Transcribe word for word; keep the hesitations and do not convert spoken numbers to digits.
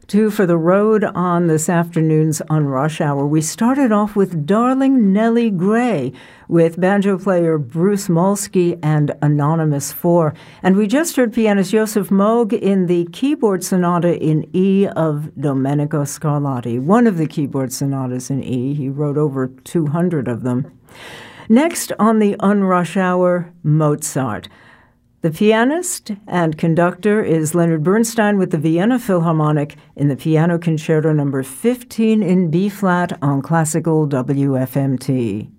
Two for the road on this afternoon's On Rush Hour. We started off with Darling Nellie Gray with banjo player Bruce Molsky and Anonymous Four. And we just heard pianist Joseph Moog in the keyboard sonata in E of Domenico Scarlatti, one of the keyboard sonatas in E. He wrote over two hundred of them. Next on the On Rush Hour, Mozart. The pianist and conductor is Leonard Bernstein with the Vienna Philharmonic in the Piano Concerto number fifteen in B-flat on Classical W F M T.